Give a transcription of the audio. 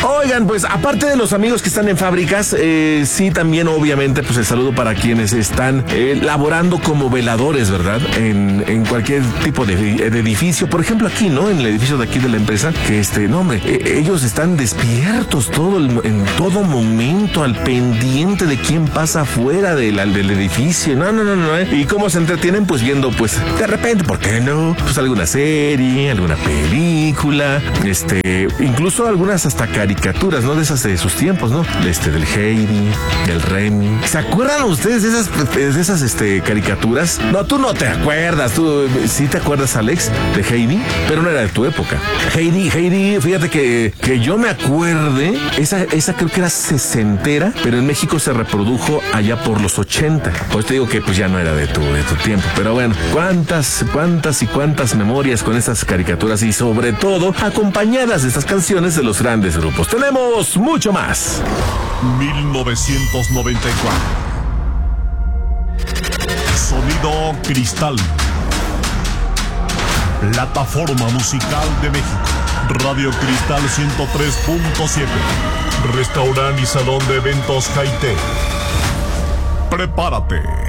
Oigan, pues aparte de los amigos que están en fábricas, sí también obviamente pues el saludo para quienes están laborando como veladores, ¿verdad? En cualquier tipo de edificio, por ejemplo aquí, ¿no? En el edificio de aquí de la empresa, que no hombre, ellos están despiertos en todo momento, al pendiente de quién pasa afuera del edificio. No. ¿Y cómo se entretienen? Pues viendo, pues, de repente, ¿por qué no? Pues alguna serie, alguna película, incluso algunas hasta caricaturas, ¿no? De esas de sus tiempos, ¿no? Del Heidi, del Remy. ¿Se acuerdan ustedes de esas caricaturas? No, tú no te acuerdas. Tú sí te acuerdas, Alex, de Heidi, pero no era de tu época. Heidi, fíjate que yo me acuerde, esa creo que era sesentera, pero en México se reprodujo allá por los 80. Pues te digo que pues ya no era de tu tiempo, pero bueno, cuántas y cuántas memorias con esas caricaturas y sobre todo acompañadas de estas canciones de los grandes grupos. Tenemos mucho más. 1994. Sonido Cristal. Plataforma musical de México. Radio Cristal 103.7. Restaurante y salón de eventos Jaité. Prepárate